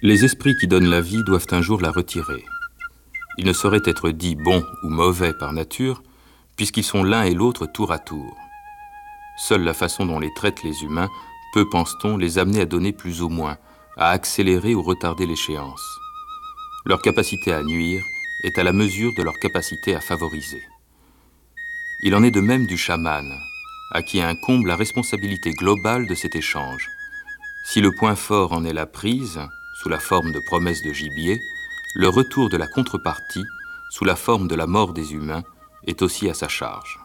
Les esprits qui donnent la vie doivent un jour la retirer. Ils ne sauraient être dits bons ou mauvais par nature, puisqu'ils sont l'un et l'autre tour à tour. Seule la façon dont les traitent les humains peut, pense-t-on, les amener à donner plus ou moins, à accélérer ou retarder l'échéance. Leur capacité à nuire est à la mesure de leur capacité à favoriser. Il en est de même du chaman, à qui incombe la responsabilité globale de cet échange. Si le point fort en est la prise, sous la forme de promesses de gibier, le retour de la contrepartie, sous la forme de la mort des humains, est aussi à sa charge.